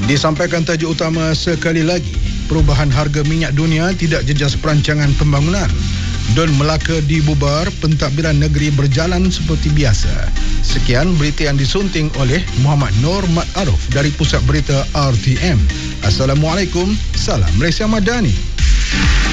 Disampaikan tajuk utama sekali lagi, perubahan harga minyak dunia tidak jejas perancangan pembangunan. Dun Melaka dibubar, pentadbiran negeri berjalan seperti biasa. Sekian berita yang disunting oleh Muhammad Nur Mat Aruf dari Pusat Berita RTM. Assalamualaikum, salam Malaysia Madani.